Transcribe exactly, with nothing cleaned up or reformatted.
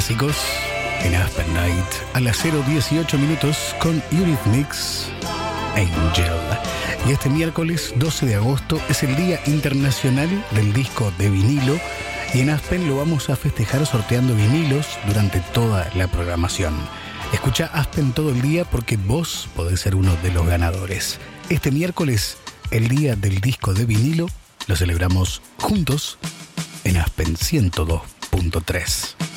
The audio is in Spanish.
clásicos en Aspen Night a las cero dieciocho minutos con Eurythmics, Angel. Y este miércoles doce de agosto es el Día Internacional del Disco de Vinilo y en Aspen lo vamos a festejar sorteando vinilos durante toda la programación. Escucha Aspen todo el día porque vos podés ser uno de los ganadores. Este miércoles, el Día del Disco de Vinilo, lo celebramos juntos en Aspen ciento dos punto tres.